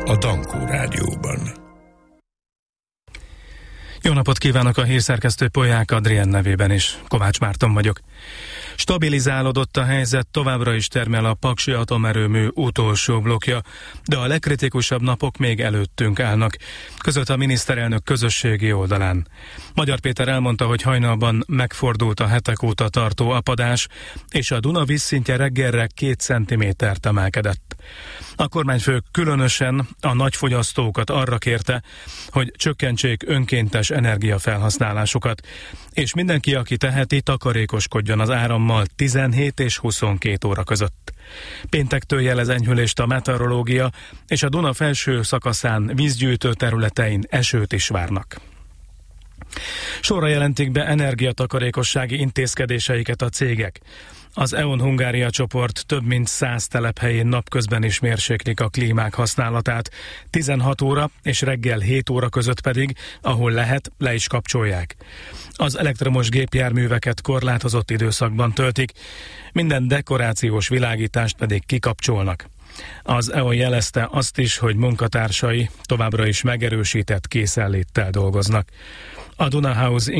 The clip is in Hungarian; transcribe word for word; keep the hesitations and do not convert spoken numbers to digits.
a Dankó Rádióban. Jó napot kívánok, a hírszerkesztő Polyák Adrien nevében is. Kovács Márton vagyok. Stabilizálódott a helyzet, továbbra is termel a Paksi atomerőmű utolsó blokkja, de a legkritikusabb napok még előttünk állnak, között a miniszterelnök közösségi oldalán. Magyar Péter elmondta, hogy hajnalban megfordult a hetek óta tartó apadás, és a Duna vízszintje reggelre két centimétert emelkedett. A kormányfő különösen a nagyfogyasztókat arra kérte, hogy csökkentsék önkéntes energiafelhasználásukat, és mindenki, aki teheti, takarékoskodjon az árammal tizenhét és huszonkét óra között. Péntektől jelez enyhülést a meteorológia, és a Duna felső szakaszán vízgyűjtő területein esőt is várnak. Sorra jelentik be energiatakarékossági intézkedéseiket a cégek. Az é o en Hungária csoport több mint száz telephelyén napközben is mérséklik a klímák használatát, tizenhat óra és reggel hét óra között pedig, ahol lehet, le is kapcsolják. Az elektromos gépjárműveket korlátozott időszakban töltik, minden dekorációs világítást pedig kikapcsolnak. Az é o en jelezte azt is, hogy munkatársai továbbra is megerősített készenléttel dolgoznak. A Duna House